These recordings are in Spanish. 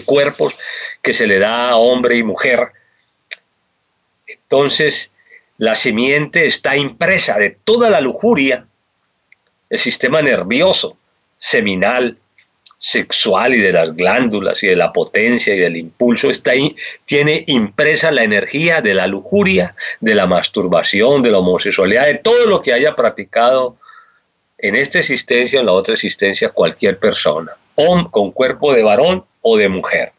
cuerpos que se le da a hombre y mujer. Entonces, la simiente está impresa de toda la lujuria, el sistema nervioso, seminal, sexual y de las glándulas y de la potencia y del impulso, está ahí, tiene impresa la energía de la lujuria, de la masturbación, de la homosexualidad, de todo lo que haya practicado en esta existencia o en la otra existencia cualquier persona, con cuerpo de varón o de mujer.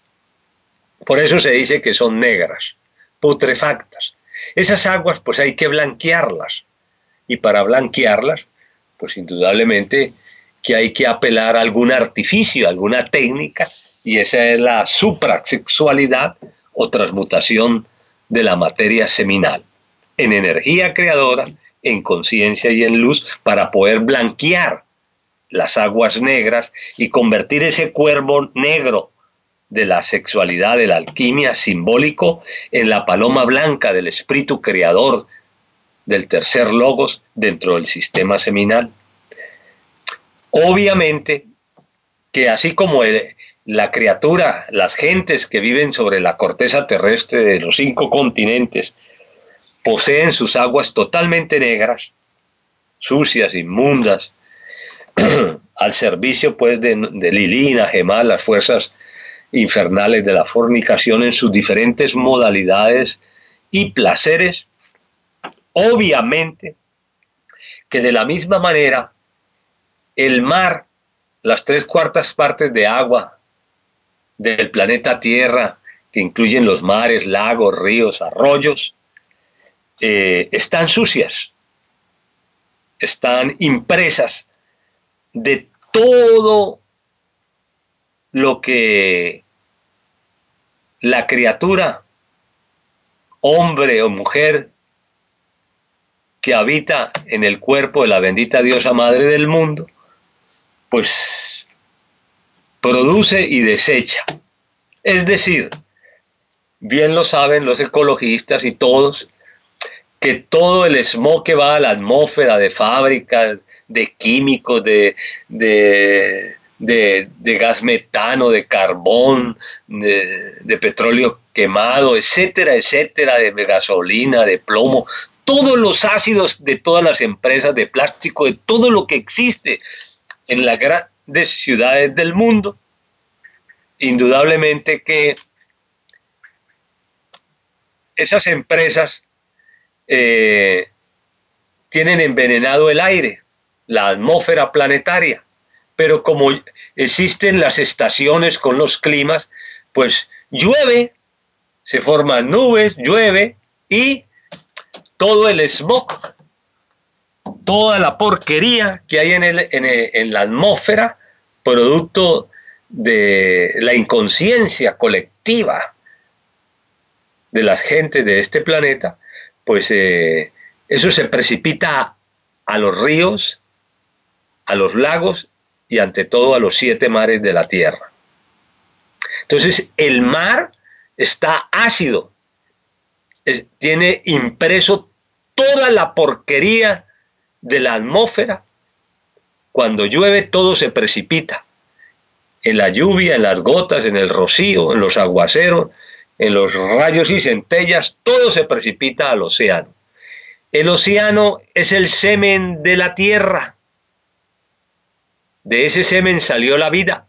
Por eso se dice que son negras, putrefactas. Esas aguas pues hay que blanquearlas, y para blanquearlas pues indudablemente que hay que apelar a algún artificio, a alguna técnica, y esa es la suprasexualidad o transmutación de la materia seminal en energía creadora, en conciencia y en luz, para poder blanquear las aguas negras y convertir ese cuervo negro de la sexualidad, de la alquimia simbólico, en la paloma blanca del espíritu creador del tercer logos dentro del sistema seminal. Obviamente que así como la criatura, las gentes que viven sobre la corteza terrestre de los 5 continentes poseen sus aguas totalmente negras, sucias, inmundas, al servicio pues de Lilina, Gemal, las fuerzas infernales de la fornicación en sus diferentes modalidades y placeres. Obviamente que de la misma manera el mar, las 3/4 partes de agua del planeta Tierra, que incluyen los mares, lagos, ríos, arroyos, están sucias, están impresas de todo lo que la criatura, hombre o mujer, que habita en el cuerpo de la bendita diosa madre del mundo, pues produce y desecha. Es decir, bien lo saben los ecologistas y todos, que todo el smog que va a la atmósfera de fábricas, de químicos, de gas metano, de carbón, de petróleo quemado, etcétera, etcétera, de gasolina, de plomo, todos los ácidos de todas las empresas de plástico, de todo lo que existe en las grandes ciudades del mundo, indudablemente que esas empresas tienen envenenado el aire, la atmósfera planetaria, pero como existen las estaciones con los climas, pues llueve, se forman nubes, llueve y todo el smog, toda la porquería que hay en la atmósfera, producto de la inconsciencia colectiva de las gentes de este planeta, pues eso se precipita a los ríos, a los lagos y ante todo a los 7 mares de la tierra. Entonces el mar está ácido, tiene impreso toda la porquería de la atmósfera. Cuando llueve todo se precipita, en la lluvia, en las gotas, en el rocío, en los aguaceros, en los rayos y centellas, todo se precipita al océano. El océano es el semen de la tierra. De ese semen salió la vida.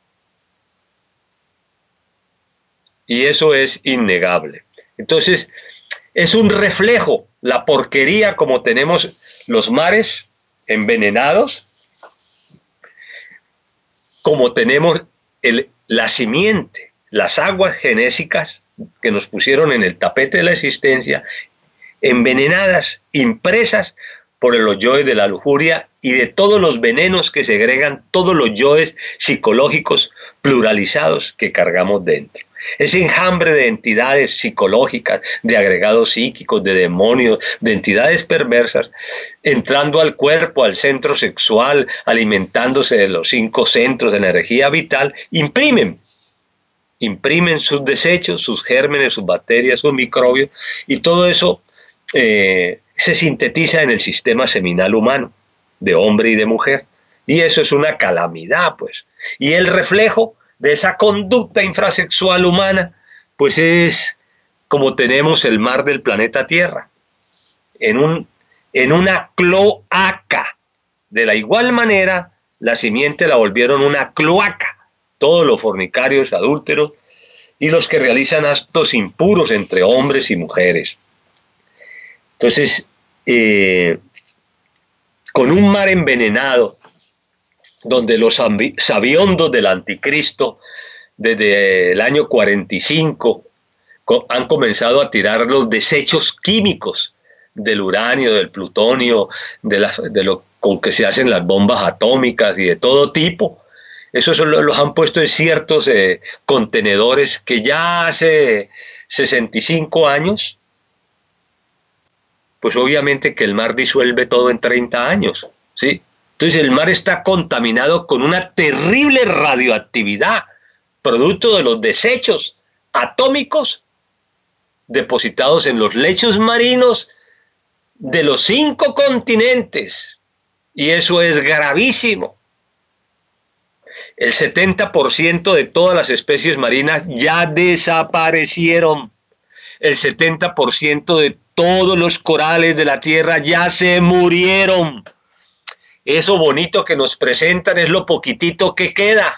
Y eso es innegable. Entonces, es un reflejo, la porquería como tenemos los mares envenenados, como tenemos la simiente, las aguas genésicas que nos pusieron en el tapete de la existencia, envenenadas, impresas por los yoes de la lujuria y de todos los venenos que segregan todos los yoes psicológicos pluralizados que cargamos dentro. Ese enjambre de entidades psicológicas, de agregados psíquicos, de demonios, de entidades perversas, entrando al cuerpo, al centro sexual, alimentándose de los 5 centros de energía vital, imprimen sus desechos, sus gérmenes, sus bacterias, sus microbios, y todo eso se sintetiza en el sistema seminal humano, de hombre y de mujer. Y eso es una calamidad, pues. Y el reflejo de esa conducta infrasexual humana, pues es como tenemos el mar del planeta Tierra, en una cloaca. De la igual manera, la simiente la volvieron una cloaca. Todos los fornicarios, adúlteros y los que realizan actos impuros entre hombres y mujeres. Entonces, con un mar envenenado, donde los sabiondos del anticristo, desde el año 45, han comenzado a tirar los desechos químicos del uranio, del plutonio, de lo con que se hacen las bombas atómicas y de todo tipo. Esos los han puesto en ciertos contenedores que ya hace 65 años, pues obviamente que el mar disuelve todo en 30 años, ¿sí? Entonces el mar está contaminado con una terrible radioactividad, producto de los desechos atómicos depositados en los lechos marinos de los 5 continentes. Y eso es gravísimo. El 70% de todas las especies marinas ya desaparecieron. El 70% de todos los corales de la tierra ya se murieron. Eso bonito que nos presentan es lo poquitito que queda.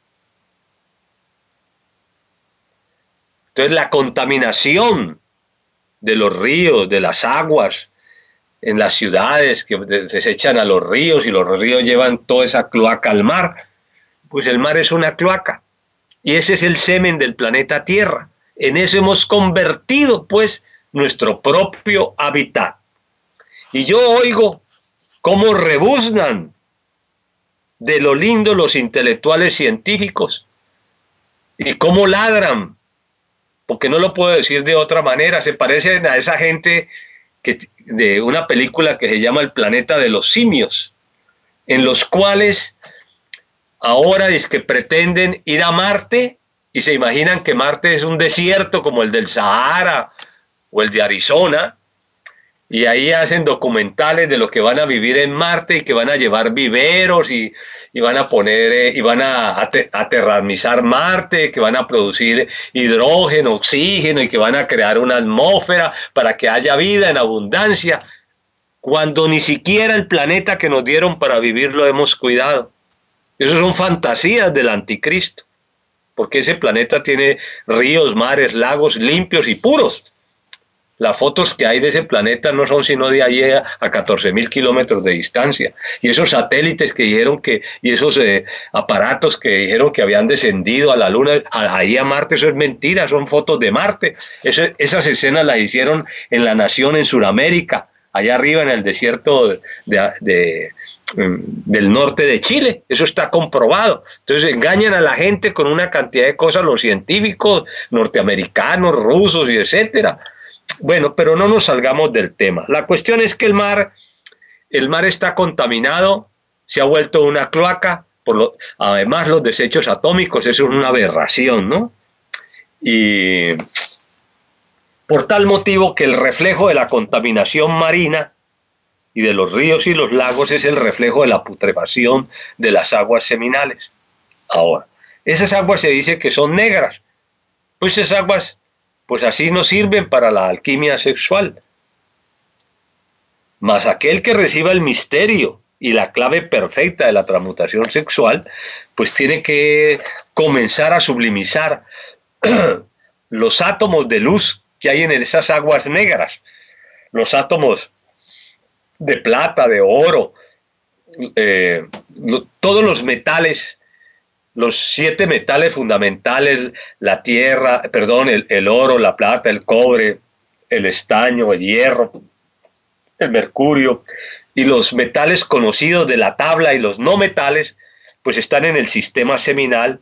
Entonces la contaminación de los ríos, de las aguas, en las ciudades que desechan a los ríos y los ríos llevan toda esa cloaca al mar, pues el mar es una cloaca. Y ese es el semen del planeta Tierra. En eso hemos convertido pues nuestro propio hábitat. Y yo oigo cómo rebuznan de lo lindo los intelectuales científicos y cómo ladran, porque no lo puedo decir de otra manera, se parecen a esa gente de una película que se llama El planeta de los simios, en los cuales ahora es que pretenden ir a Marte y se imaginan que Marte es un desierto como el del Sahara o el de Arizona, y ahí hacen documentales de lo que van a vivir en Marte y que van a llevar viveros y van a poner y van a aterramizar Marte, que van a producir hidrógeno, oxígeno y que van a crear una atmósfera para que haya vida en abundancia, cuando ni siquiera el planeta que nos dieron para vivir lo hemos cuidado. Esas son fantasías del anticristo, porque ese planeta tiene ríos, mares, lagos limpios y puros. Las fotos que hay de ese planeta no son sino de allí a 14.000 kilómetros de distancia. Y esos satélites que dijeron y esos aparatos que dijeron que habían descendido a la Luna, ahí a Marte, eso es mentira, son fotos de Marte. Esas escenas las hicieron en La Nación, en Sudamérica, allá arriba en el desierto del norte de Chile. Eso está comprobado. Entonces engañan a la gente con una cantidad de cosas, los científicos norteamericanos, rusos y etcétera. Bueno, pero no nos salgamos del tema. La cuestión es que el mar está contaminado, se ha vuelto una cloaca, además los desechos atómicos, eso es una aberración, ¿no? Y por tal motivo que el reflejo de la contaminación marina y de los ríos y los lagos es el reflejo de la putrefacción de las aguas seminales. Ahora, esas aguas se dice que son negras, pues esas aguas pues así no sirven para la alquimia sexual. Mas aquel que reciba el misterio y la clave perfecta de la transmutación sexual, pues tiene que comenzar a sublimizar los átomos de luz que hay en esas aguas negras, los átomos de plata, de oro, todos los metales, los 7 metales fundamentales, la tierra, perdón, el oro, la plata, el cobre, el estaño, el hierro, el mercurio, y los metales conocidos de la tabla y los no metales, pues están en el sistema seminal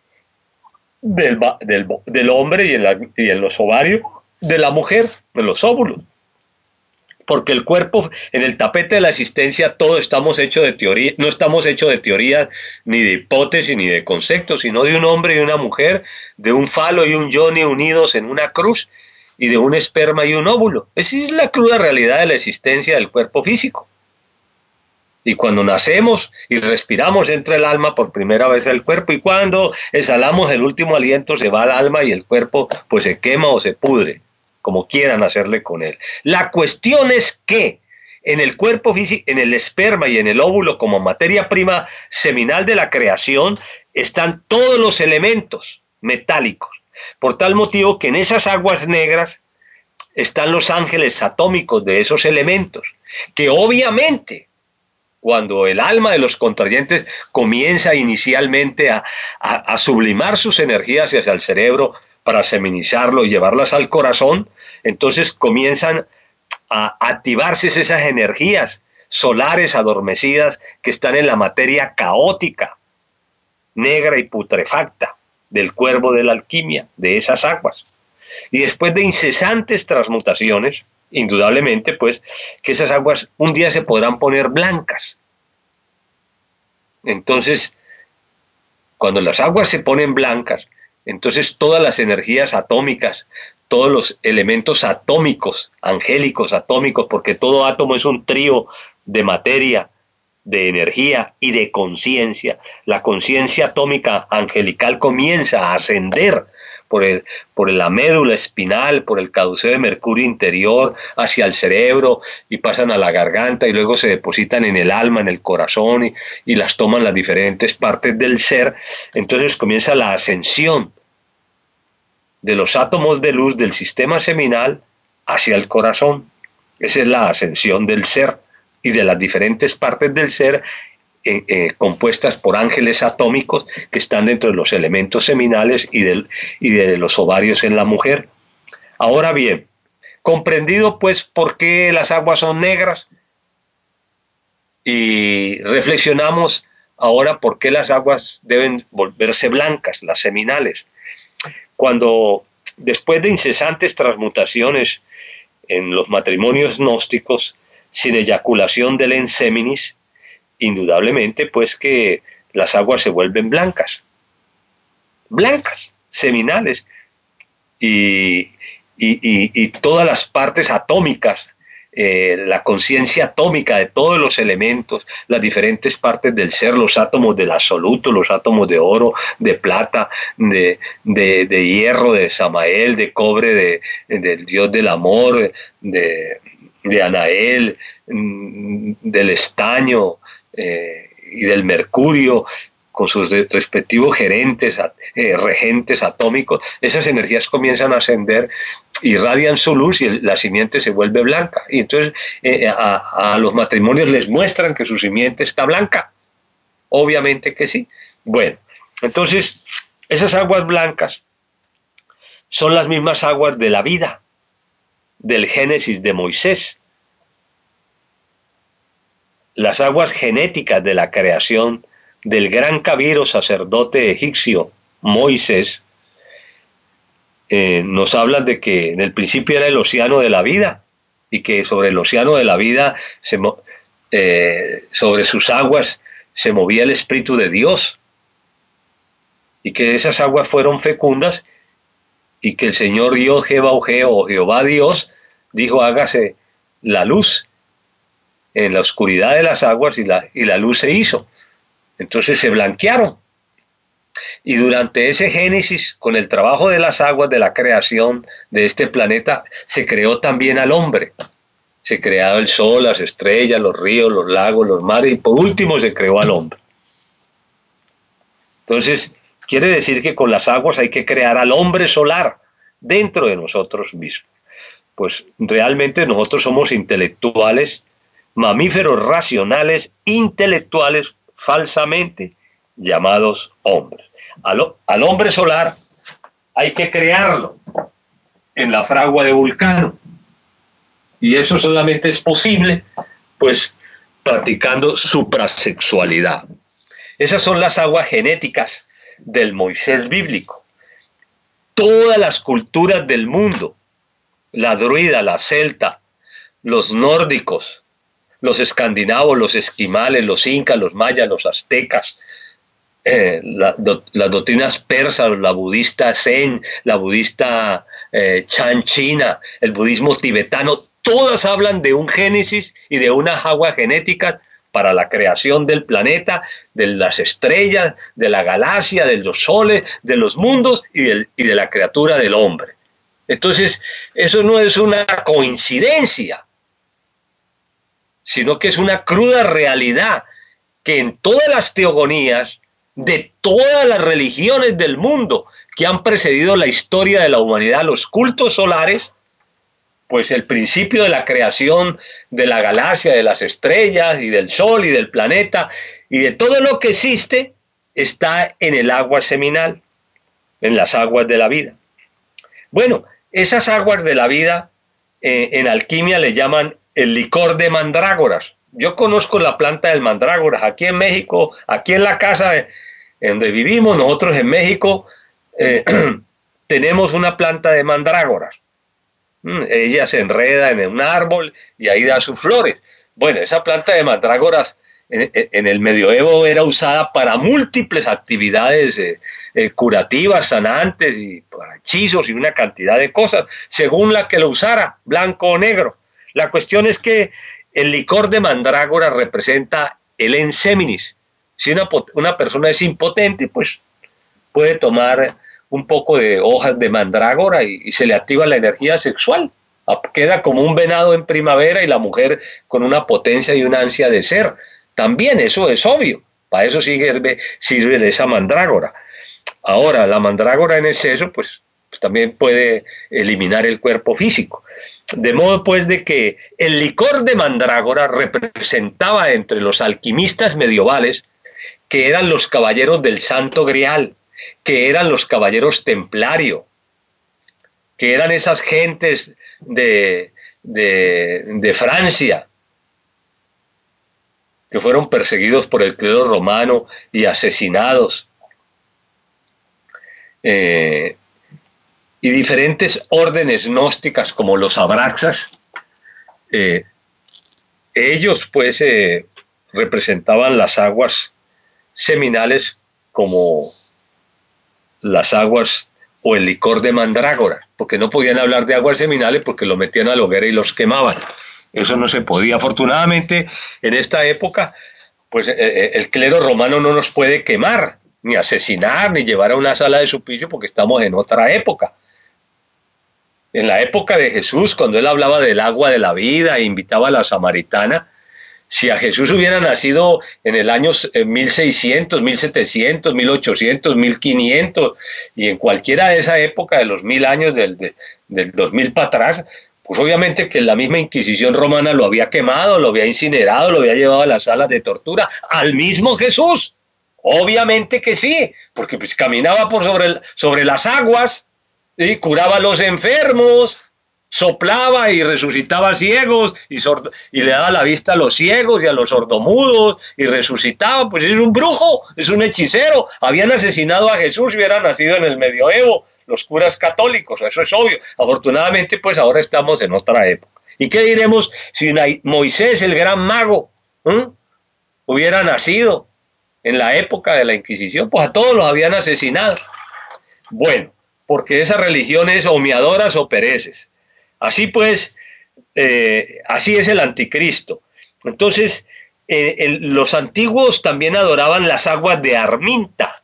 del hombre y en los ovarios de la mujer, en los óvulos. Porque el cuerpo, en el tapete de la existencia, todo estamos hechos de teoría, no estamos hechos de teoría, ni de hipótesis, ni de conceptos, sino de un hombre y una mujer, de un falo y un yoni unidos en una cruz, y de un esperma y un óvulo. Esa es la cruda realidad de la existencia del cuerpo físico. Y cuando nacemos y respiramos, entra el alma por primera vez al cuerpo, y cuando exhalamos el último aliento se va al alma y el cuerpo pues se quema o se pudre, como quieran hacerle con él. La cuestión es que en el cuerpo físico, en el esperma y en el óvulo, como materia prima seminal de la creación, están todos los elementos metálicos. Por tal motivo que en esas aguas negras están los ángeles atómicos de esos elementos, que obviamente cuando el alma de los contrayentes comienza inicialmente a sublimar sus energías hacia el cerebro para seminizarlo y llevarlas al corazón, entonces comienzan a activarse esas energías solares adormecidas que están en la materia caótica, negra y putrefacta del cuervo de la alquimia, de esas aguas. Y después de incesantes transmutaciones, indudablemente, pues, que esas aguas un día se podrán poner blancas. Entonces, cuando las aguas se ponen blancas, entonces todas las energías atómicas, todos los elementos atómicos, angélicos, atómicos, porque todo átomo es un trío de materia, de energía y de conciencia. La conciencia atómica angelical comienza a ascender por la médula espinal, por el caduceo de mercurio interior, hacia el cerebro, y pasan a la garganta, y luego se depositan en el alma, en el corazón, y las toman las diferentes partes del ser. Entonces comienza la ascensión de los átomos de luz del sistema seminal hacia el corazón. Esa es la ascensión del ser y de las diferentes partes del ser, compuestas por ángeles atómicos que están dentro de los elementos seminales y de los ovarios en la mujer. Ahora bien, comprendido pues por qué las aguas son negras, y reflexionamos ahora por qué las aguas deben volverse blancas, las seminales. Cuando después de incesantes transmutaciones en los matrimonios gnósticos, sin eyaculación del enseminis, indudablemente pues que las aguas se vuelven blancas, seminales, y todas las partes atómicas, la conciencia atómica de todos los elementos, las diferentes partes del ser, los átomos del absoluto, los átomos de oro, de plata, de hierro, de Samael, de cobre, del dios del amor, de Anael, del estaño y del mercurio, con sus respectivos regentes atómicos, esas energías comienzan a ascender, irradian su luz y la simiente se vuelve blanca. Y entonces a los matrimonios les muestran que su simiente está blanca. Obviamente que sí. Bueno, entonces esas aguas blancas son las mismas aguas de la vida, del Génesis de Moisés. Las aguas genéticas de la creación del gran cabiro sacerdote egipcio Moisés nos hablan de que en el principio era el océano de la vida, y que sobre el océano de la vida, sobre sus aguas, se movía el Espíritu de Dios, y que esas aguas fueron fecundas, y que el Señor Dios Jehová Dios dijo: hágase la luz en la oscuridad de las aguas, y la luz se hizo. Entonces se blanquearon. Y durante ese Génesis, con el trabajo de las aguas de la creación de este planeta, se creó también al hombre. Se creó el sol, las estrellas, los ríos, los lagos, los mares, y por último se creó al hombre. Entonces, quiere decir que con las aguas hay que crear al hombre solar dentro de nosotros mismos. Pues realmente nosotros somos intelectuales, mamíferos racionales, intelectuales, falsamente llamados hombres. Al hombre solar hay que crearlo en la fragua de Vulcano, y eso solamente es posible pues practicando suprasexualidad. Esas son las aguas genéticas del Moisés bíblico. Todas las culturas del mundo, la druida, la celta, los nórdicos, los escandinavos, los esquimales, los incas, los mayas, los aztecas, las doctrinas persas, la budista Zen, la budista Chan China, el budismo tibetano, todas hablan de un Génesis y de unas aguas genéticas para la creación del planeta, de las estrellas, de la galaxia, de los soles, de los mundos y de la criatura del hombre. Entonces, eso no es una coincidencia, sino que es una cruda realidad que en todas las teogonías de todas las religiones del mundo que han precedido la historia de la humanidad, los cultos solares, pues el principio de la creación de la galaxia, de las estrellas y del sol y del planeta y de todo lo que existe está en el agua seminal, en las aguas de la vida. Bueno, esas aguas de la vida en alquimia le llaman el licor de mandrágoras. Yo conozco la planta del mandrágoras aquí en México, aquí en la casa en donde vivimos, nosotros en México tenemos una planta de mandrágoras. Ella se enreda en un árbol y ahí da sus flores. Bueno, esa planta de mandrágoras en el medioevo era usada para múltiples actividades curativas, sanantes y para hechizos y una cantidad de cosas, según la que lo usara, blanco o negro. La cuestión es que el licor de mandrágora representa el enseminis. Si una persona es impotente, pues puede tomar un poco de hojas de mandrágora y se le activa la energía sexual. Queda como un venado en primavera y la mujer con una potencia y una ansia de ser. También eso es obvio. Para eso sirve esa mandrágora. Ahora, la mandrágora en exceso, pues también puede eliminar el cuerpo físico. De modo pues de que el licor de mandrágora representaba entre los alquimistas medievales, que eran los caballeros del Santo Grial, que eran los caballeros templario, que eran esas gentes de Francia, que fueron perseguidos por el clero romano y asesinados. Y diferentes órdenes gnósticas como los abraxas, ellos pues representaban las aguas seminales como las aguas o el licor de mandrágora, porque no podían hablar de aguas seminales porque lo metían a la hoguera y los quemaban. Eso no se podía. Afortunadamente, en esta época, pues el clero romano no nos puede quemar, ni asesinar, ni llevar a una sala de suplicio, porque estamos en otra época. En la época de Jesús, cuando él hablaba del agua de la vida e invitaba a la samaritana, si a Jesús hubiera nacido en el año 1600, 1700, 1800, 1500 y en cualquiera de esa época de los 1000 años del 2000 para atrás, pues obviamente que la misma Inquisición romana lo había quemado, lo había incinerado, lo había llevado a las salas de tortura, al mismo Jesús. Obviamente que sí, porque pues caminaba sobre las aguas y curaba a los enfermos, soplaba y resucitaba ciegos y le daba la vista a los ciegos y a los sordomudos y resucitaba. Pues es un brujo, es un hechicero. Habían asesinado a Jesús si hubiera nacido en el medioevo los curas católicos, eso es obvio. Afortunadamente pues ahora estamos en otra época. ¿Y qué diremos si Moisés, el gran mago, hubiera nacido en la época de la Inquisición? Pues a todos los habían asesinado. Bueno, porque esa religión es o me adoras o pereces. Así pues, así es el anticristo. Entonces, los antiguos también adoraban las aguas de Arminta.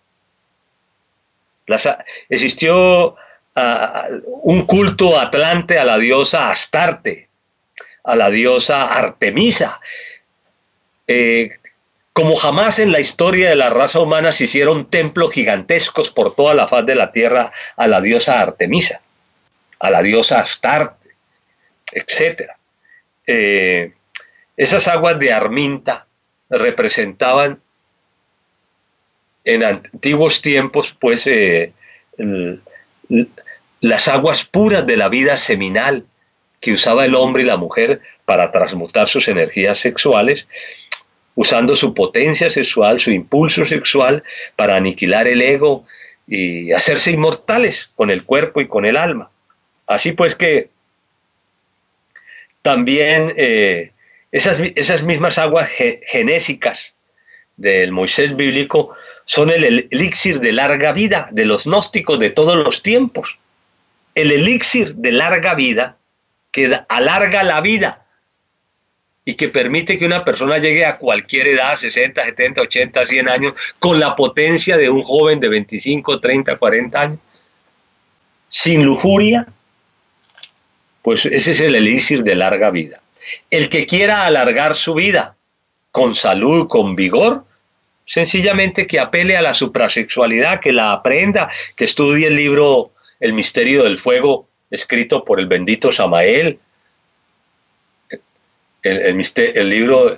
Existió un culto atlante a la diosa Astarte, a la diosa Artemisa. Como jamás en la historia de la raza humana se hicieron templos gigantescos por toda la faz de la tierra a la diosa Artemisa, a la diosa Astarte, etc. Esas aguas de Arminta representaban en antiguos tiempos pues las aguas puras de la vida seminal que usaba el hombre y la mujer para transmutar sus energías sexuales, usando su potencia sexual, su impulso sexual para aniquilar el ego y hacerse inmortales con el cuerpo y con el alma. Así pues que también esas mismas aguas genésicas del Moisés bíblico son el elixir de larga vida de los gnósticos de todos los tiempos. El elixir de larga vida que alarga la vida. y que permite que una persona llegue a cualquier edad, 60, 70, 80, 100 años, con la potencia de un joven de 25, 30, 40 años, sin lujuria, pues ese es el elixir de larga vida. El que quiera alargar su vida con salud, con vigor, sencillamente que apele a la suprasexualidad, que la aprenda, que estudie el libro El misterio del fuego, escrito por el bendito Samael, el libro,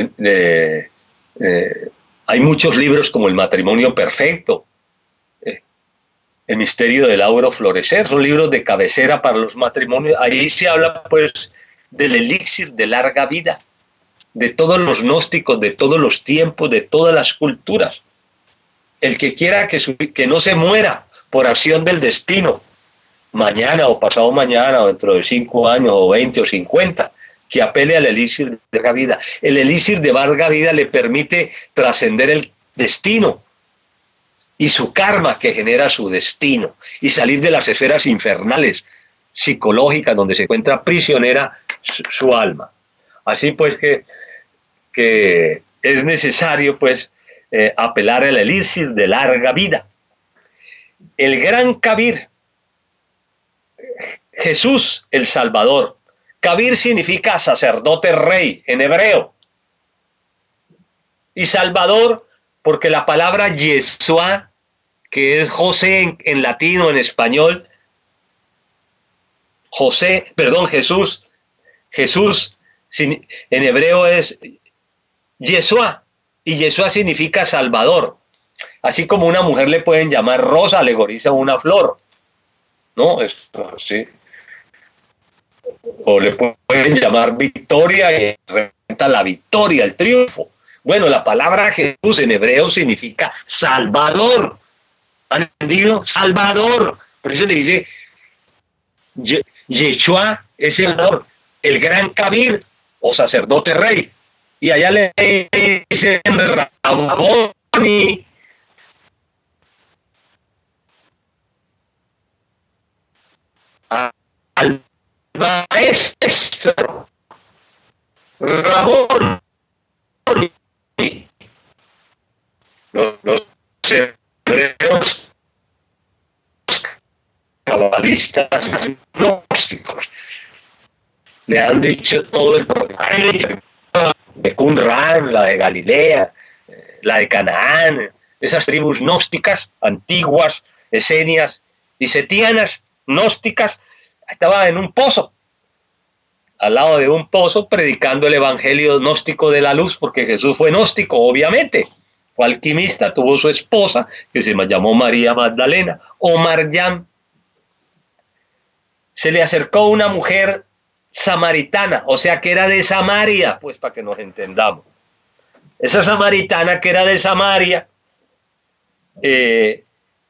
hay muchos libros como El matrimonio perfecto, El misterio del áureo florecer, son libros de cabecera para los matrimonios. Ahí se habla pues del elixir de larga vida, de todos los gnósticos, de todos los tiempos, de todas las culturas. El que quiera que no se muera por acción del destino, mañana o pasado mañana, o dentro de 5 años, o 20 o 50, que apele al elixir de larga vida. El elixir de larga vida le permite trascender el destino y su karma que genera su destino, y salir de las esferas infernales psicológicas donde se encuentra prisionera su alma. Así pues que es necesario pues apelar al elixir de larga vida. El gran Kabir, Jesús el Salvador. Kabir significa sacerdote rey en hebreo. Y Salvador, porque la palabra Yeshua, que es José en latín o en español, Jesús en hebreo es Yeshua, y Yeshua significa Salvador. Así como una mujer le pueden llamar Rosa, alegoriza una flor, ¿no? Esto, sí. O le pueden llamar Victoria y representa la victoria, el triunfo. Bueno, la palabra Jesús en hebreo significa Salvador. ¿Han entendido? Salvador. Por eso le dice Yeshua es el gran Kabir o sacerdote rey. Y allá le dice Raboni, al maestro Raboni. Los hebreos cabalistas gnósticos le han dicho todo el programa de Qumran, la de Galilea, la de Canaán, esas tribus gnósticas antiguas, esenias y setianas gnósticas, estaba en un pozo, al lado de un pozo, predicando el evangelio gnóstico de la luz, porque Jesús fue gnóstico, obviamente. Fue alquimista, tuvo su esposa, que se llamó María Magdalena, o Maryam. Se le acercó una mujer samaritana, o sea que era de Samaria, pues para que nos entendamos. Esa samaritana que era de Samaria, le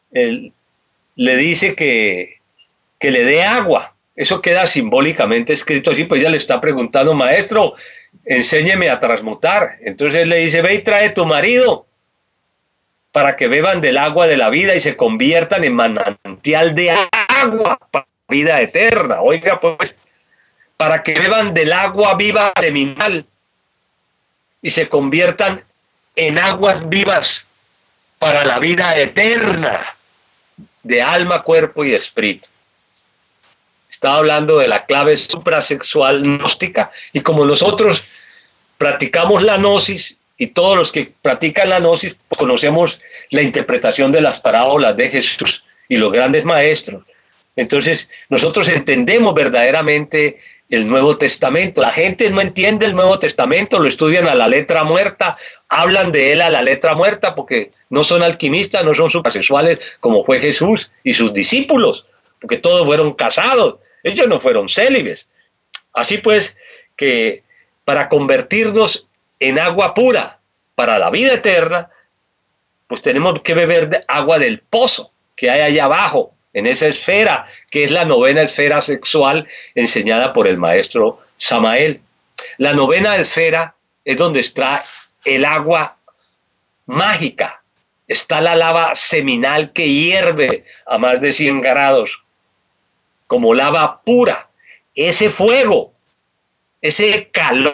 dice que le dé agua. Eso queda simbólicamente escrito así, pues ella le está preguntando, maestro, enséñeme a transmutar. Entonces él le dice, ve y trae tu marido para que beban del agua de la vida y se conviertan en manantial de agua para vida eterna. Oiga, pues, para que beban del agua viva seminal y se conviertan en aguas vivas para la vida eterna de alma, cuerpo y espíritu. Estaba hablando de la clave suprasexual gnóstica, y como nosotros practicamos la gnosis, y todos los que practican la gnosis pues conocemos la interpretación de las parábolas de Jesús y los grandes maestros, entonces nosotros entendemos verdaderamente el Nuevo Testamento. La gente no entiende el Nuevo Testamento, lo estudian a la letra muerta, hablan de él a la letra muerta, porque no son alquimistas, no son suprasexuales como fue Jesús y sus discípulos, porque todos fueron casados, ellos no fueron célibes. Así pues, que para convertirnos en agua pura para la vida eterna, pues tenemos que beber de agua del pozo que hay allá abajo, en esa esfera, que es la novena esfera sexual enseñada por el maestro Samael. La novena esfera es donde está el agua mágica, está la lava seminal que hierve a más de 100 grados, como lava pura. Ese fuego ese calor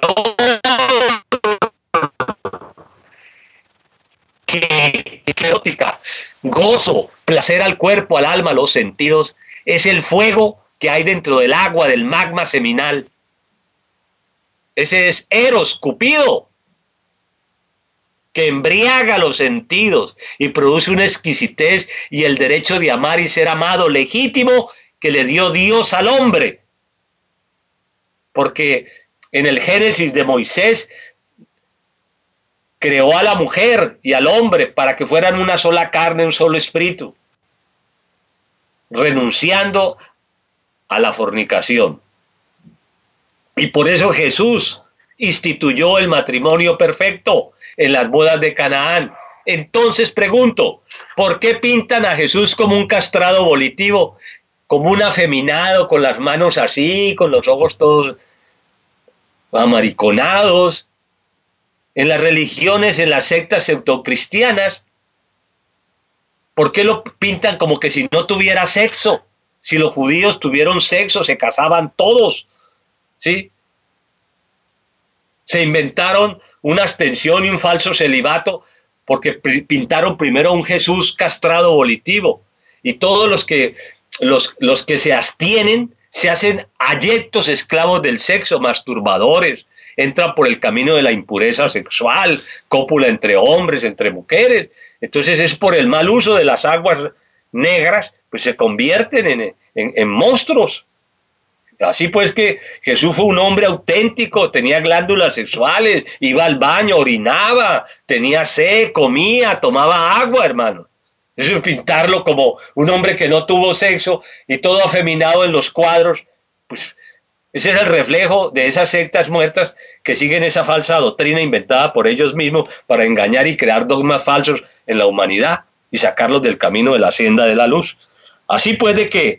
que erótica, gozo, placer al cuerpo, al alma, a los sentidos, es el fuego que hay dentro del agua, del magma seminal. Ese es Eros, Cupido, que embriaga los sentidos y produce una exquisitez y el derecho de amar y ser amado legítimo que le dio Dios al hombre. Porque en el Génesis de Moisés creó a la mujer y al hombre para que fueran una sola carne, un solo espíritu, renunciando a la fornicación. Y por eso Jesús instituyó el matrimonio perfecto en las bodas de Canaán. Entonces pregunto, ¿por qué pintan a Jesús como un castrado volitivo, como un afeminado, con las manos así, con los ojos todos amariconados? En las religiones, en las sectas pseudocristianas, ¿por qué lo pintan como que si no tuviera sexo? Si los judíos tuvieron sexo, se casaban todos, ¿sí? Se inventaron una abstención y un falso celibato porque pintaron primero un Jesús castrado volitivo. Y todos los que se abstienen se hacen ayectos esclavos del sexo, masturbadores, entran por el camino de la impureza sexual, cópula entre hombres, entre mujeres. Entonces es por el mal uso de las aguas negras, pues se convierten en monstruos. Así pues que Jesús fue un hombre auténtico, tenía glándulas sexuales, iba al baño, orinaba, tenía sed, comía, tomaba agua, hermano. Eso es pintarlo como un hombre que no tuvo sexo y todo afeminado en los cuadros, pues ese es el reflejo de esas sectas muertas que siguen esa falsa doctrina inventada por ellos mismos para engañar y crear dogmas falsos en la humanidad y sacarlos del camino de la senda de la luz. Así puede que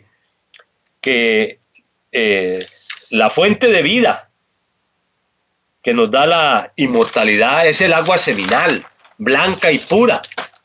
la fuente de vida que nos da la inmortalidad es el agua seminal, blanca y pura.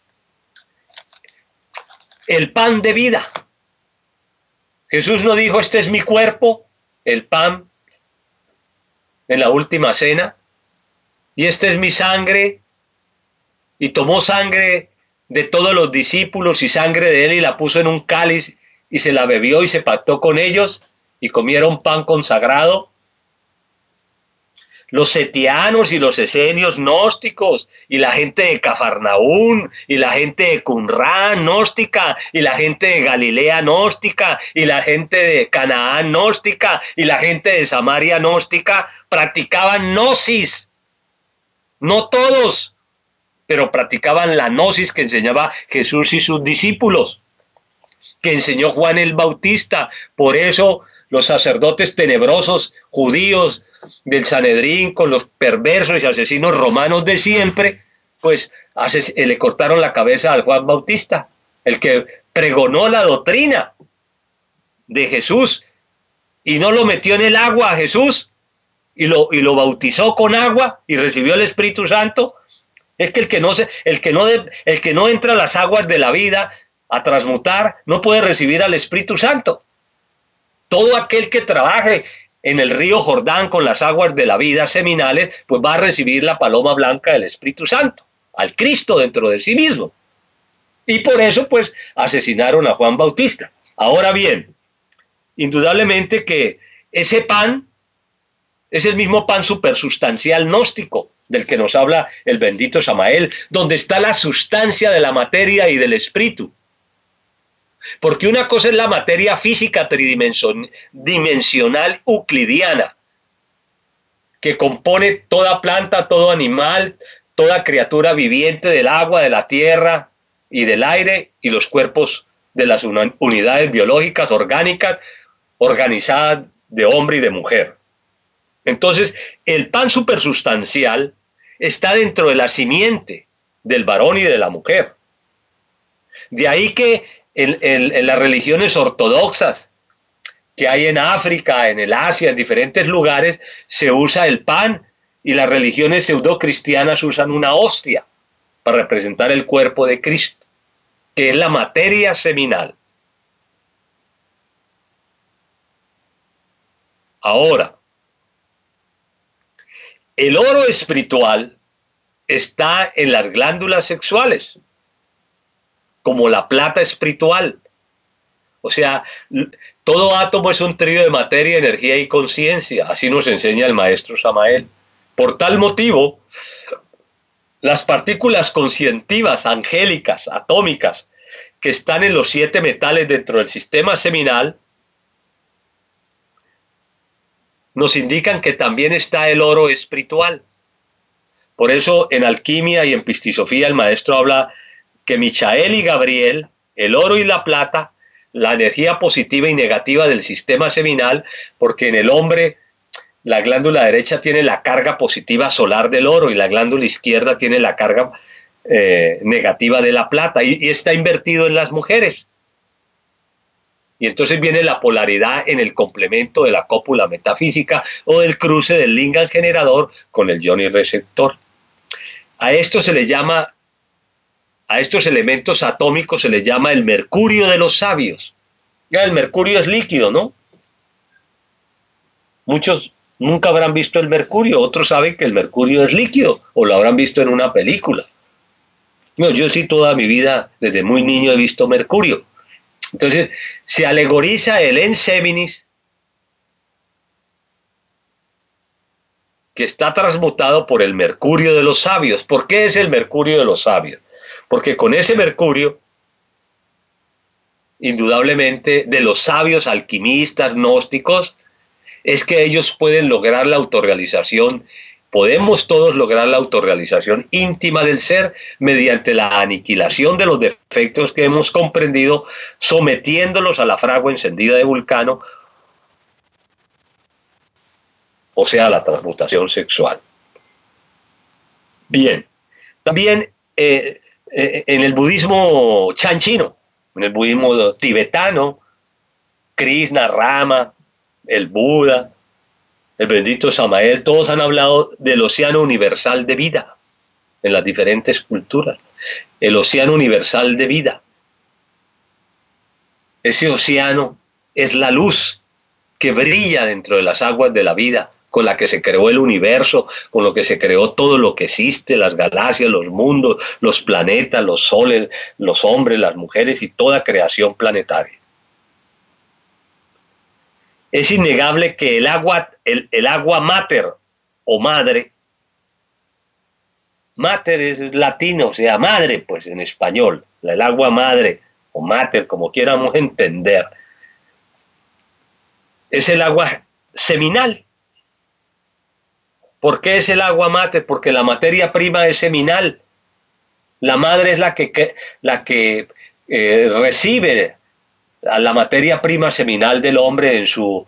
El pan de vida. Jesús no dijo, este es mi cuerpo, el pan, en la última cena, y esta es mi sangre, y tomó sangre de todos los discípulos y sangre de él y la puso en un cáliz y se la bebió y se pactó con ellos y comieron pan consagrado. Los setianos y los esenios gnósticos y la gente de Cafarnaún y la gente de Qumrán gnóstica y la gente de Galilea gnóstica y la gente de Canaán gnóstica y la gente de Samaria gnóstica practicaban gnosis. No todos, pero practicaban la gnosis que enseñaba Jesús y sus discípulos, que enseñó Juan el Bautista. Por eso los sacerdotes tenebrosos judíos del Sanedrín, con los perversos y asesinos romanos de siempre, pues le cortaron la cabeza al Juan Bautista, el que pregonó la doctrina de Jesús y no lo metió en el agua a Jesús y lo bautizó con agua y recibió el Espíritu Santo. Es que el que no entra a las aguas de la vida a transmutar no puede recibir al Espíritu Santo. Todo aquel que trabaje en el río Jordán con las aguas de la vida seminales, pues va a recibir la paloma blanca del Espíritu Santo, al Cristo dentro de sí mismo. Y por eso, pues, asesinaron a Juan Bautista. Ahora bien, indudablemente que ese pan es el mismo pan supersustancial gnóstico del que nos habla el bendito Samael, donde está la sustancia de la materia y del espíritu. Porque una cosa es la materia física tridimensional euclidiana, que compone toda planta, todo animal, toda criatura viviente del agua, de la tierra y del aire, y los cuerpos de las unidades biológicas, orgánicas, organizadas de hombre y de mujer. Entonces, el pan supersustancial está dentro de la simiente del varón y de la mujer. De ahí que en las religiones ortodoxas que hay en África, en el Asia, en diferentes lugares, se usa el pan, y las religiones pseudocristianas usan una hostia para representar el cuerpo de Cristo, que es la materia seminal. Ahora, el oro espiritual está en las glándulas sexuales, como la plata espiritual. O sea, todo átomo es un trío de materia, energía y conciencia. Así nos enseña el maestro Samael. Por tal motivo, las partículas conscientivas, angélicas, atómicas, que están en los 7 metales dentro del sistema seminal, nos indican que también está el oro espiritual. Por eso en alquimia y en pistisofía el maestro habla que Michael y Gabriel, el oro y la plata, la energía positiva y negativa del sistema seminal, porque en el hombre la glándula derecha tiene la carga positiva solar del oro y la glándula izquierda tiene la carga negativa de la plata, y está invertido en las mujeres. Y entonces viene la polaridad en el complemento de la cópula metafísica o del cruce del lingam generador con el yoni receptor. A esto se le llama, a estos elementos atómicos se les llama el mercurio de los sabios. Ya, el mercurio es líquido, ¿no? Muchos nunca habrán visto el mercurio, otros saben que el mercurio es líquido o lo habrán visto en una película. No, yo sí toda mi vida, desde muy niño he visto mercurio. Entonces, se alegoriza el enseminis, que está transmutado por el mercurio de los sabios. ¿Por qué es el mercurio de los sabios? Porque con ese mercurio, indudablemente, de los sabios alquimistas, gnósticos, es que ellos pueden lograr la autorrealización. Podemos todos lograr la autorrealización íntima del ser mediante la aniquilación de los defectos que hemos comprendido, sometiéndolos a la fragua encendida de Vulcano, o sea, la transmutación sexual. Bien, también en el budismo chanchino, en el budismo tibetano, Krishna, Rama, el Buda, el bendito Samael, todos han hablado del océano universal de vida en las diferentes culturas. El océano universal de vida. Ese océano es la luz que brilla dentro de las aguas de la vida, con la que se creó el universo, con lo que se creó todo lo que existe, las galaxias, los mundos, los planetas, los soles, los hombres, las mujeres y toda creación planetaria. Es innegable que el agua mater o madre, mater es latino, o sea, madre, pues en español, el agua madre o mater, como quieramos entender, es el agua seminal. ¿Por qué es el agua mater? Porque la materia prima es seminal. La madre es la que recibe a la materia prima seminal del hombre en su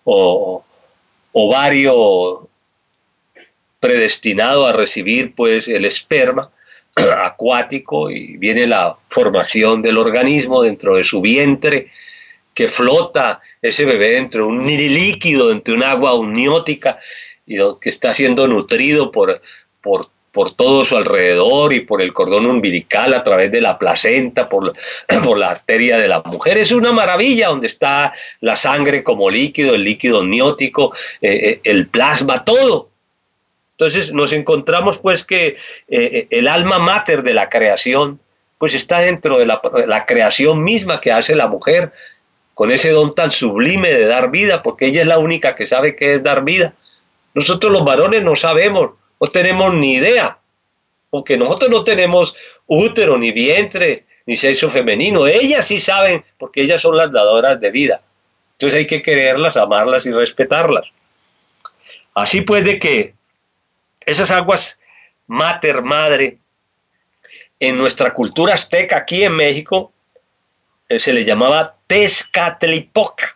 ovario predestinado a recibir pues el esperma acuático, y viene la formación del organismo dentro de su vientre, que flota ese bebé dentro de un líquido, dentro de un agua amniótica, y que está siendo nutrido por todo su alrededor y por el cordón umbilical a través de la placenta, por la arteria de la mujer. Es una maravilla donde está la sangre como líquido, el líquido amniótico, el plasma, todo. Entonces nos encontramos pues que el alma mater de la creación pues está dentro de la creación misma que hace la mujer, con ese don tan sublime de dar vida, porque ella es la única que sabe qué es dar vida. Nosotros los varones no sabemos, no tenemos ni idea, porque nosotros no tenemos útero, ni vientre, ni sexo femenino. Ellas sí saben, porque ellas son las dadoras de vida. Entonces hay que quererlas, amarlas y respetarlas. Así pues de que esas aguas mater, madre, en nuestra cultura azteca aquí en México, se le llamaba Tezcatlipoca.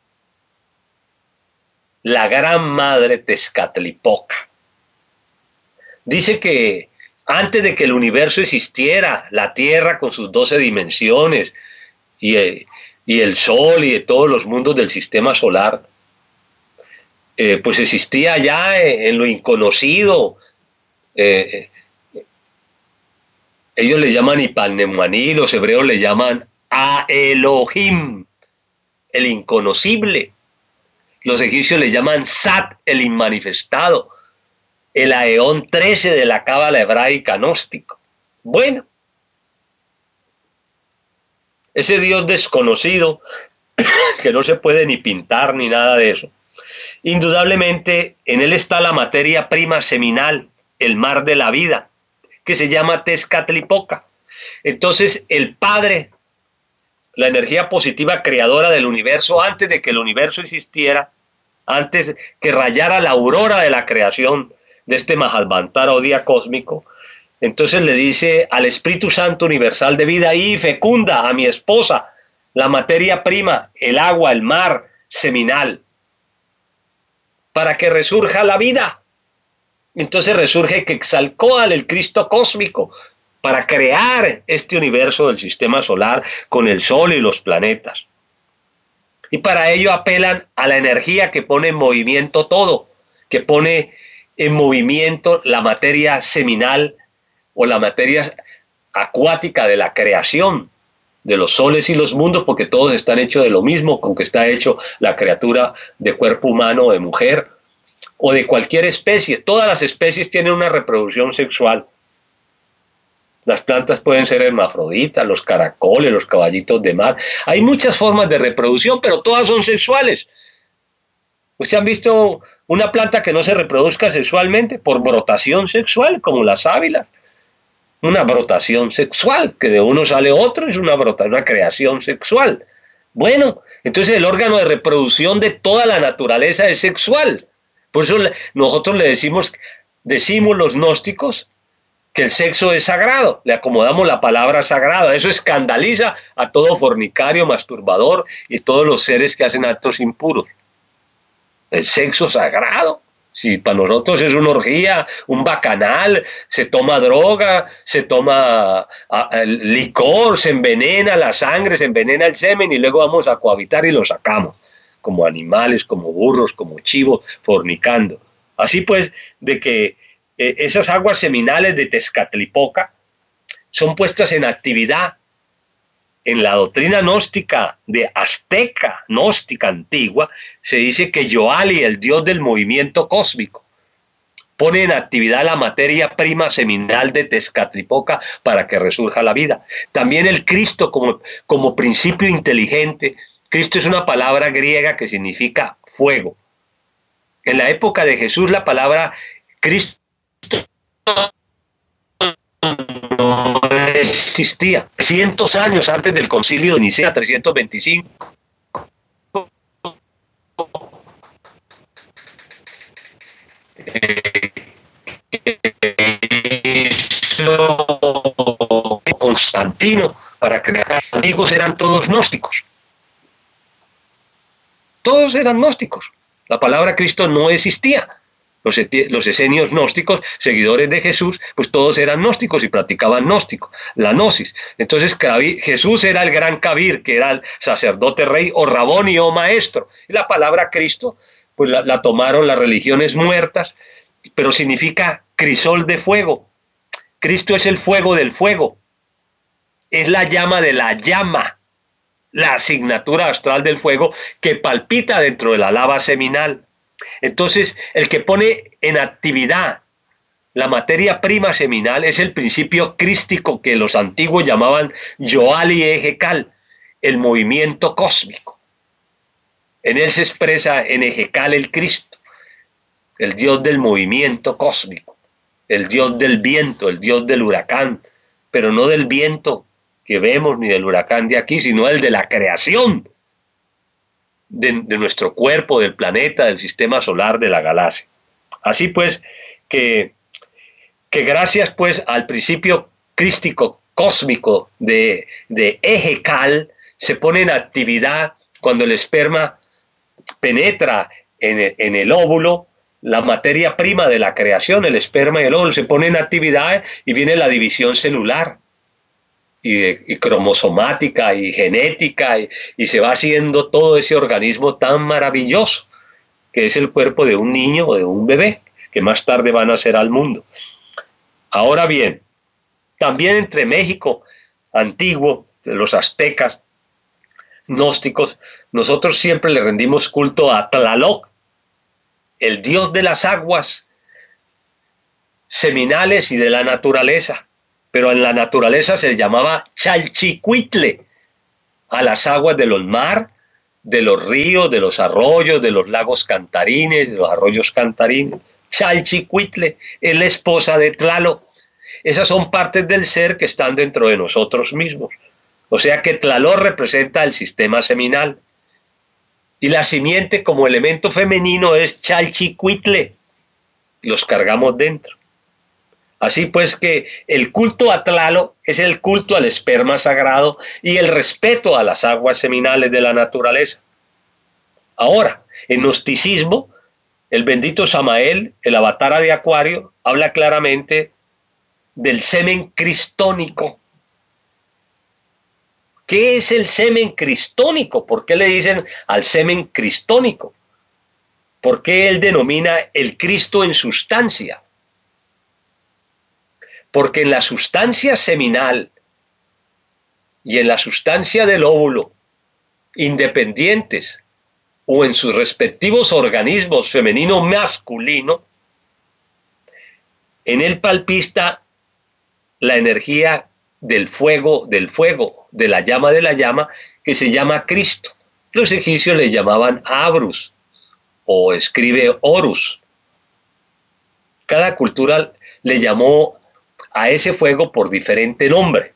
La gran madre Tezcatlipoca. Dice que antes de que el universo existiera, la Tierra con sus 12 dimensiones y el Sol y de todos los mundos del sistema solar, pues existía ya en lo inconocido. Ellos le llaman Ipanemaní, los hebreos le llaman a Elohim, el inconocible. Los egipcios le llaman Sat, el inmanifestado. el Aeón 13 de la cábala hebraica gnóstica. Bueno, ese Dios desconocido, que no se puede ni pintar ni nada de eso, indudablemente en él está la materia prima seminal, el mar de la vida, que se llama Tezcatlipoca. Entonces el Padre, la energía positiva creadora del universo, antes de que el universo existiera, antes que rayara la aurora de la creación de este Mahavantara o día cósmico, entonces le dice al Espíritu Santo universal de vida, y fecunda a mi esposa, la materia prima, el agua, el mar seminal, para que resurja la vida. Entonces resurge Quetzalcóatl, el Cristo cósmico, para crear este universo del sistema solar con el Sol y los planetas. Y para ello apelan a la energía que pone en movimiento todo, que pone en movimiento la materia seminal o la materia acuática de la creación de los soles y los mundos, porque todos están hechos de lo mismo con que está hecho la criatura de cuerpo humano, de mujer o de cualquier especie. Todas las especies tienen una reproducción sexual. Las plantas pueden ser hermafroditas, los caracoles, los caballitos de mar. Hay muchas formas de reproducción, pero todas son sexuales. ¿Ustedes han visto una planta que no se reproduzca sexualmente? Por brotación sexual, como la sábila. Una brotación sexual, que de uno sale otro, es una creación sexual. Bueno, entonces el órgano de reproducción de toda la naturaleza es sexual. Por eso nosotros le decimos los gnósticos, que el sexo es sagrado, le acomodamos la palabra sagrado. Eso escandaliza a todo fornicario, masturbador y todos los seres que hacen actos impuros. El sexo sagrado, si para nosotros es una orgía, un bacanal, se toma droga, se toma licor, se envenena la sangre, se envenena el semen y luego vamos a cohabitar y lo sacamos, como animales, como burros, como chivos, fornicando. Así pues, de que esas aguas seminales de Tezcatlipoca son puestas en actividad en la doctrina gnóstica de azteca, gnóstica antigua. Se dice que Yoali, el dios del movimiento cósmico, pone en actividad la materia prima seminal de Tezcatlipoca para que resurja la vida. También el Cristo como principio inteligente. Cristo es una palabra griega que significa fuego. En la época de Jesús la palabra Cristo no existía. 300 años antes del concilio de Nicea, 325. Constantino para crear amigos eran todos gnósticos. Todos eran gnósticos. La palabra Cristo no existía. Los esenios gnósticos, seguidores de Jesús, pues todos eran gnósticos y practicaban gnóstico, la gnosis. Entonces Jesús era el gran Kabir, que era el sacerdote rey, o Raboni o maestro. Y la palabra Cristo, pues la tomaron las religiones muertas, pero significa crisol de fuego. Cristo es el fuego del fuego. Es la llama de la llama, la asignatura astral del fuego que palpita dentro de la lava seminal. Entonces, el que pone en actividad la materia prima seminal es el principio crístico que los antiguos llamaban Yoali Ejekal, el movimiento cósmico. En él se expresa en Ejekal el Cristo, el Dios del movimiento cósmico, el Dios del viento, el Dios del huracán, pero no del viento que vemos ni del huracán de aquí, sino el de la creación de nuestro cuerpo, del planeta, del sistema solar, de la galaxia. Así pues, que gracias pues al principio crístico cósmico de Ejekal, se pone en actividad cuando el esperma penetra en el óvulo, la materia prima de la creación, el esperma y el óvulo, se pone en actividad y viene la división celular. Y cromosomática y genética y se va haciendo todo ese organismo tan maravilloso que es el cuerpo de un niño o de un bebé que más tarde van a nacer al mundo. Ahora bien, también entre México antiguo, los aztecas gnósticos, nosotros siempre le rendimos culto a Tlaloc, el dios de las aguas, seminales y de la naturaleza, pero en la naturaleza se llamaba chalchicuitle a las aguas de los mares, de los ríos, de los arroyos, de los lagos cantarines, de los arroyos cantarines. Chalchicuitle es la esposa de Tlaloc. Esas son partes del ser que están dentro de nosotros mismos. O sea que Tlaloc representa el sistema seminal. Y la simiente como elemento femenino es Chalchicuitle. Los cargamos dentro. Así pues que el culto a Tlaloc es el culto al esperma sagrado y el respeto a las aguas seminales de la naturaleza. Ahora, en gnosticismo, el bendito Samael, el avatara de Acuario, habla claramente del semen cristónico. ¿Qué es el semen cristónico? ¿Por qué le dicen al semen cristónico? ¿Por qué él denomina el Cristo en sustancia? Porque en la sustancia seminal y en la sustancia del óvulo, independientes o en sus respectivos organismos femenino-masculino, en él palpita la energía del fuego, de la llama, que se llama Cristo. Los egipcios le llamaban Abrus, o escribe Horus. Cada cultura le llamó a ese fuego por diferente nombre.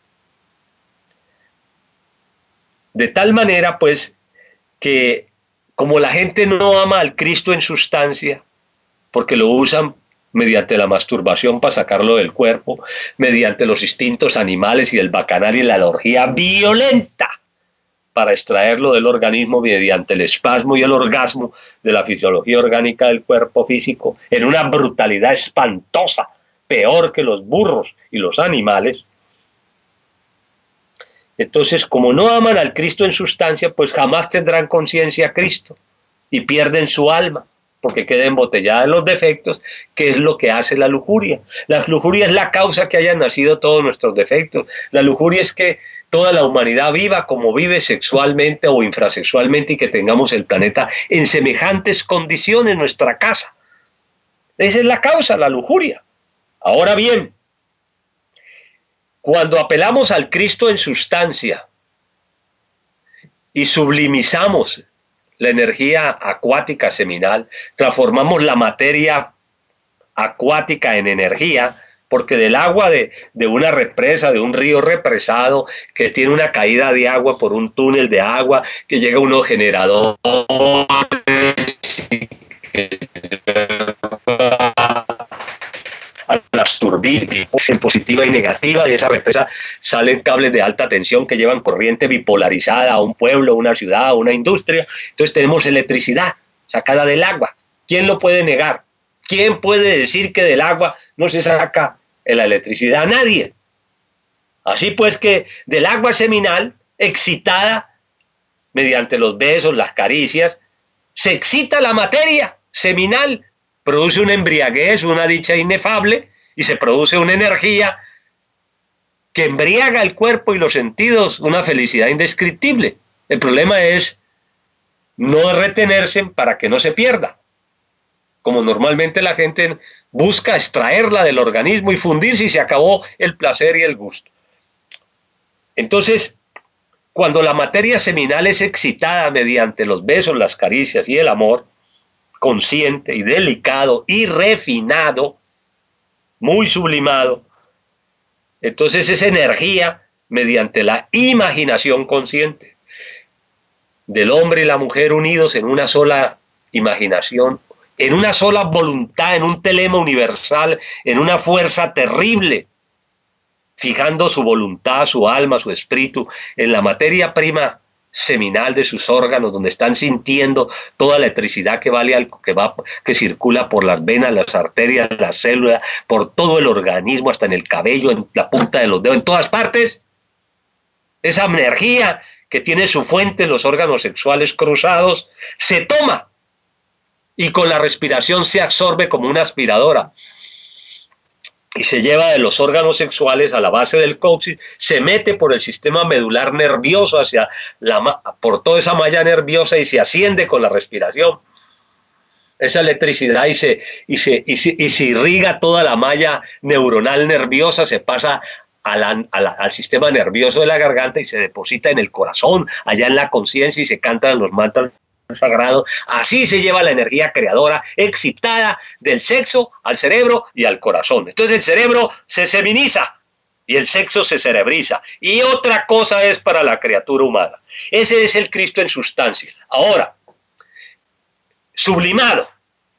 De tal manera, pues, que como la gente no ama al Cristo en sustancia, porque lo usan mediante la masturbación para sacarlo del cuerpo, mediante los instintos animales y el bacanal y la orgía violenta para extraerlo del organismo mediante el espasmo y el orgasmo de la fisiología orgánica del cuerpo físico, en una brutalidad espantosa, peor que los burros y los animales. Entonces, como no aman al Cristo en sustancia, pues jamás tendrán conciencia a Cristo y pierden su alma, porque queda embotellada en los defectos, que es lo que hace la lujuria. La lujuria es la causa que hayan nacido todos nuestros defectos. La lujuria es que toda la humanidad viva como vive sexualmente o infrasexualmente y que tengamos el planeta en semejantes condiciones, nuestra casa. Esa es la causa, la lujuria. Ahora bien, cuando apelamos al Cristo en sustancia y sublimizamos la energía acuática seminal, transformamos la materia acuática en energía, porque del agua de una represa, de un río represado, que tiene una caída de agua por un túnel de agua, que llega a unos generadores, a las turbinas en positiva y negativa, de esa represa salen cables de alta tensión que llevan corriente bipolarizada a un pueblo, una ciudad, una industria. Entonces tenemos electricidad sacada del agua. ¿Quién lo puede negar? ¿Quién puede decir que del agua no se saca la electricidad? Nadie. Así pues que del agua seminal, excitada mediante los besos, las caricias, se excita la materia seminal, produce una embriaguez, una dicha inefable, y se produce una energía que embriaga el cuerpo y los sentidos, una felicidad indescriptible. El problema es no retenerse para que no se pierda, como normalmente la gente busca extraerla del organismo y fundirse y se acabó el placer y el gusto. Entonces, cuando la materia seminal es excitada mediante los besos, las caricias y el amor, consciente y delicado y refinado, muy sublimado, entonces esa energía mediante la imaginación consciente del hombre y la mujer unidos en una sola imaginación, en una sola voluntad, en un telema universal, en una fuerza terrible, fijando su voluntad, su alma, su espíritu en la materia prima seminal de sus órganos, donde están sintiendo toda la electricidad que circula por las venas, las arterias, las células, por todo el organismo, hasta en el cabello, en la punta de los dedos, en todas partes. Esa energía que tiene su fuente en los órganos sexuales cruzados, se toma y con la respiración se absorbe como una aspiradora y se lleva de los órganos sexuales a la base del coxis, se mete por el sistema medular nervioso por toda esa malla nerviosa y se asciende con la respiración. esa electricidad y se irriga toda la malla neuronal nerviosa, se pasa al sistema nervioso de la garganta y se deposita en el corazón, allá en la conciencia, y se cantan los mantras sagrados. Así se lleva la energía creadora excitada del sexo al cerebro y al corazón. Entonces el cerebro se seminiza y el sexo se cerebriza. Y otra cosa es para la criatura humana. Ese es el Cristo en sustancia. Ahora, sublimado.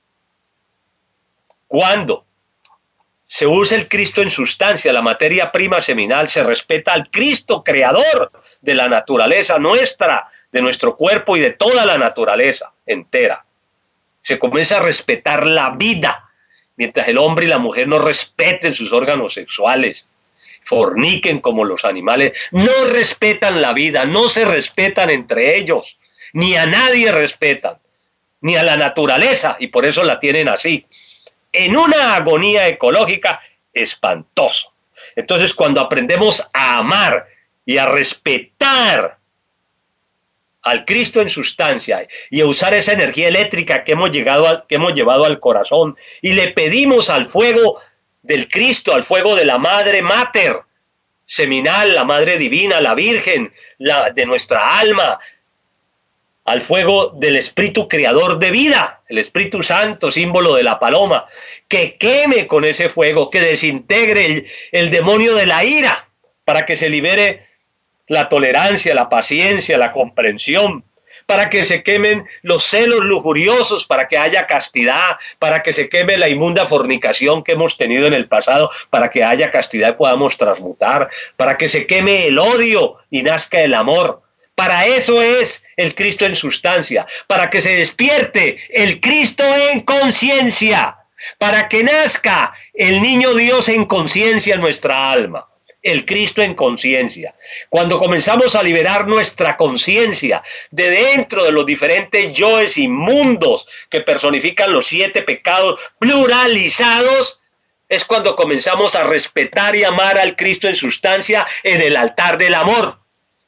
Cuando se usa el Cristo en sustancia, la materia prima seminal, se respeta al Cristo creador de la naturaleza nuestra, de nuestro cuerpo y de toda la naturaleza entera. Se comienza a respetar la vida, mientras el hombre y la mujer no respeten sus órganos sexuales, forniquen como los animales, no respetan la vida, no se respetan entre ellos, ni a nadie respetan, ni a la naturaleza, y por eso la tienen así, en una agonía ecológica espantosa. Entonces, cuando aprendemos a amar y a respetar al Cristo en sustancia y a usar esa energía eléctrica que hemos llevado al corazón, y le pedimos al fuego del Cristo, al fuego de la Madre Mater seminal, la Madre Divina, la Virgen, de nuestra alma, al fuego del Espíritu Creador de vida, el Espíritu Santo, símbolo de la paloma, que queme con ese fuego, que desintegre el demonio de la ira, para que se libere la tolerancia, la paciencia, la comprensión, para que se quemen los celos lujuriosos, para que haya castidad, para que se queme la inmunda fornicación que hemos tenido en el pasado, para que haya castidad y podamos transmutar, para que se queme el odio y nazca el amor. Para eso es el Cristo en sustancia, para que se despierte el Cristo en conciencia, para que nazca el niño Dios en conciencia en nuestra alma, el Cristo en conciencia. Cuando comenzamos a liberar nuestra conciencia de dentro de los diferentes yoes inmundos que personifican los 7 pecados pluralizados, es cuando comenzamos a respetar y amar al Cristo en sustancia en el altar del amor.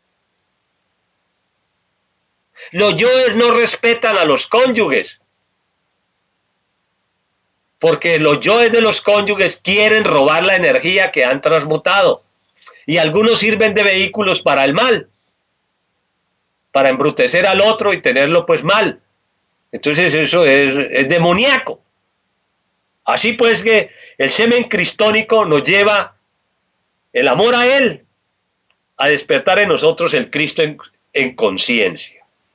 Los yoes no respetan a los cónyuges, porque los yoes de los cónyuges quieren robar la energía que han transmutado, y algunos sirven de vehículos para el mal, para embrutecer al otro y tenerlo pues mal. Entonces eso es demoníaco. Así pues que el semen cristónico nos lleva el amor a él, a despertar en nosotros el Cristo en conciencia.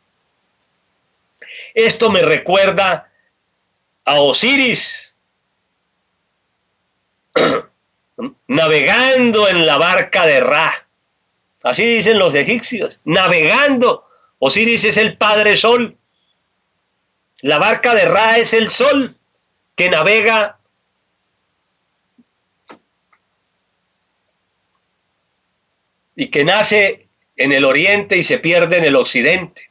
Esto me recuerda a Osiris navegando en la barca de Ra. Así dicen los egipcios, navegando. Osiris es el Padre Sol. La barca de Ra es el Sol que navega y que nace en el oriente y se pierde en el occidente.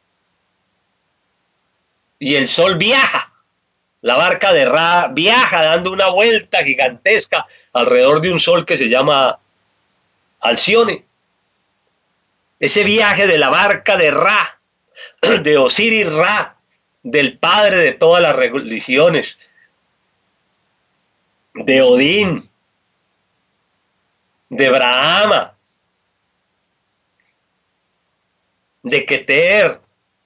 Y el Sol viaja, la barca de Ra viaja dando una vuelta gigantesca alrededor de un Sol que se llama Alcione. Ese viaje de la barca de Ra, de Osiris Ra, del padre de todas las religiones, de Odín, de Brahma, de Keter,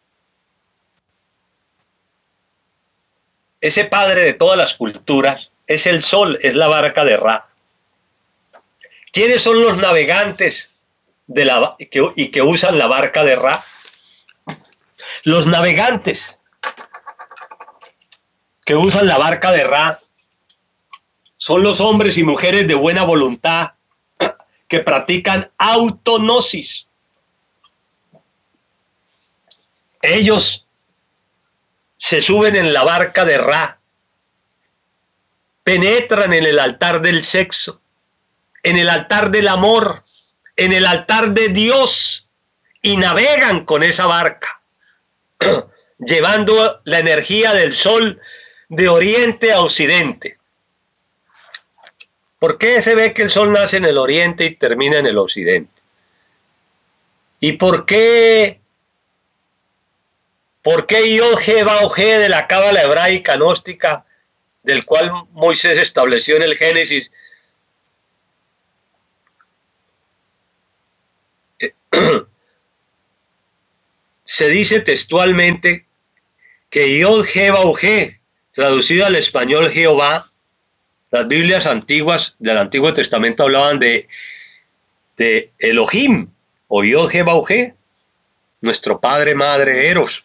ese padre de todas las culturas, es el Sol, es la barca de Ra. ¿Quiénes son los navegantes que usan la barca de Ra? Los navegantes que usan la barca de Ra son los hombres y mujeres de buena voluntad que practican autognosis. Ellos se suben en la barca de Ra, penetran en el altar del sexo, en el altar del amor, en el altar de Dios, y navegan con esa barca, llevando la energía del Sol de oriente a occidente. ¿Por qué se ve que el Sol nace en el oriente y termina en el occidente? ¿Y por qué ¿Por qué Yod-Heh-Vav de la cábala hebraica gnóstica, del cual Moisés estableció en el Génesis, se dice textualmente que Yod-Heh-Vav, traducido al español Jehová, las Biblias antiguas del Antiguo Testamento hablaban de Elohim o Yod-Heh-Vav, nuestro padre, madre, Eros.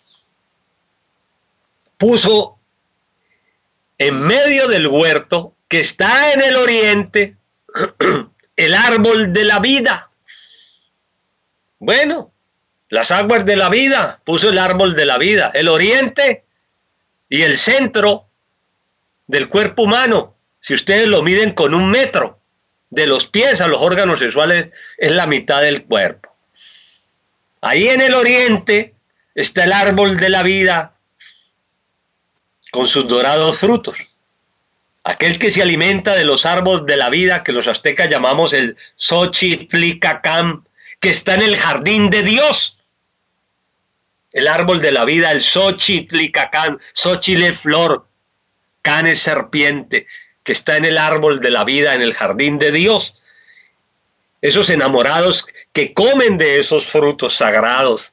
Puso en medio del huerto que está en el oriente el árbol de la vida. Bueno, las aguas de la vida, puso el árbol de la vida, el oriente y el centro del cuerpo humano. Si ustedes lo miden con 1 metro, de los pies a los órganos sexuales, es la mitad del cuerpo. Ahí en el oriente está el árbol de la vida con sus dorados frutos. Aquel que se alimenta de los árboles de la vida, que los aztecas llamamos el Xochitlicacán, que está en el jardín de Dios. El árbol de la vida, el Xochitlicacán, Xochitl es flor, Can es serpiente, que está en el árbol de la vida, en el jardín de Dios. Esos enamorados que comen de esos frutos sagrados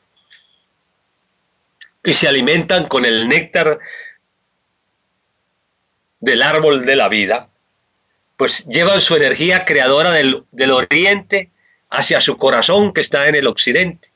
y se alimentan con el néctar del árbol de la vida, pues llevan su energía creadora del oriente hacia su corazón que está en el occidente.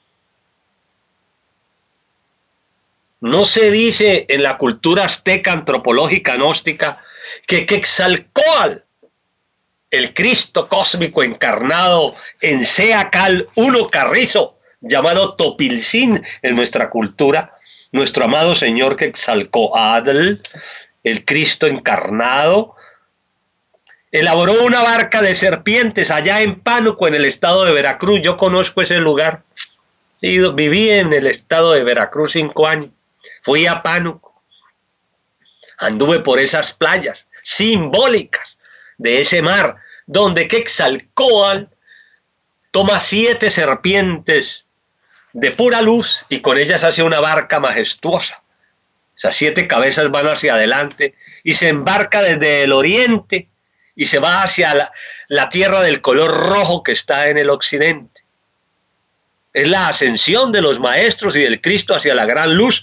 No se dice en la cultura azteca antropológica gnóstica que Quetzalcóatl, el Cristo cósmico encarnado en Seacal uno Carrizo, llamado Topilzin en nuestra cultura, nuestro amado Señor Quetzalcóatl, el Cristo encarnado, elaboró una barca de serpientes allá en Pánuco, en el estado de Veracruz. Yo conozco ese lugar. Viví en el estado de Veracruz 5 años. Fui a Pánuco. Anduve por esas playas simbólicas de ese mar, donde Quetzalcóatl toma 7 serpientes de pura luz y con ellas hace una barca majestuosa. Esas 7 cabezas van hacia adelante y se embarca desde el oriente y se va hacia la tierra del color rojo que está en el occidente. Es la ascensión de los maestros y del Cristo hacia la gran luz.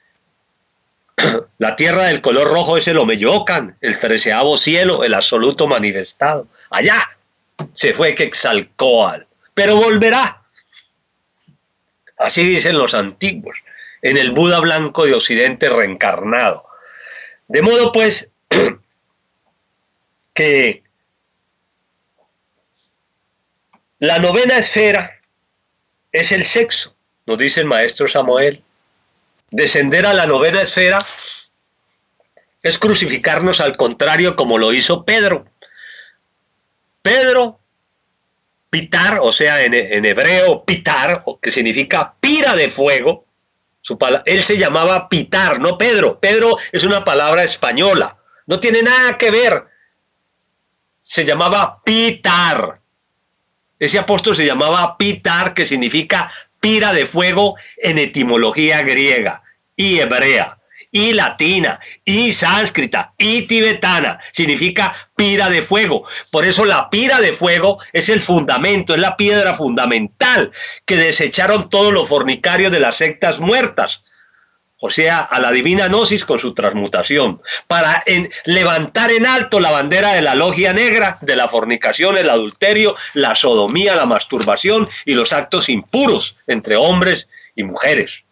La tierra del color rojo es el Omeyocan, el 13º cielo, el absoluto manifestado. Allá se fue Quetzalcóatl, pero volverá. Así dicen los antiguos, en el Buda blanco de Occidente reencarnado. De modo pues que la 9ª esfera es el sexo, nos dice el maestro Samuel. Descender a la 9ª esfera es crucificarnos al contrario como lo hizo Pedro. Pedro, pitar, o sea en hebreo pitar, que significa pira de fuego, él se llamaba Pitar, no Pedro. Pedro es una palabra española, no tiene nada que ver. Se llamaba Pitar. Ese apóstol se llamaba Pitar, que significa pira de fuego en etimología griega y hebrea y latina y sánscrita y tibetana. Significa pira de fuego. Por eso la pira de fuego es el fundamento, es la piedra fundamental que desecharon todos los fornicarios de las sectas muertas, o sea, a la divina gnosis con su transmutación, para levantar en alto la bandera de la logia negra, de la fornicación, el adulterio, la sodomía, la masturbación y los actos impuros entre hombres y mujeres.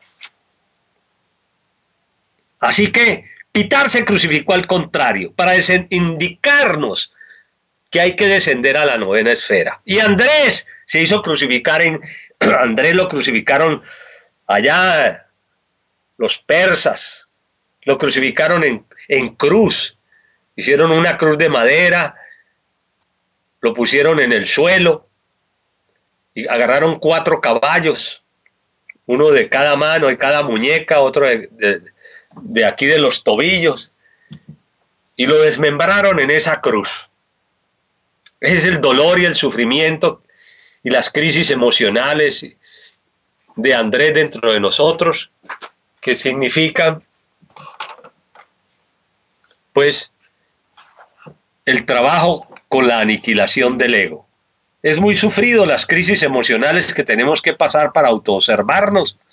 Así que Pitar se crucificó al contrario, para indicarnos que hay que descender a la 9ª esfera. Y Andrés se hizo crucificar Andrés lo crucificaron allá los persas, lo crucificaron en cruz, hicieron una cruz de madera, lo pusieron en el suelo y agarraron 4 caballos, uno de cada mano, de cada muñeca, otro de aquí de los tobillos, y lo desmembraron en esa cruz. Ese es el dolor y el sufrimiento y las crisis emocionales de Andrés dentro de nosotros, que significa, pues, el trabajo con la aniquilación del ego. Es muy sufrido las crisis emocionales que tenemos que pasar para autoobservarnos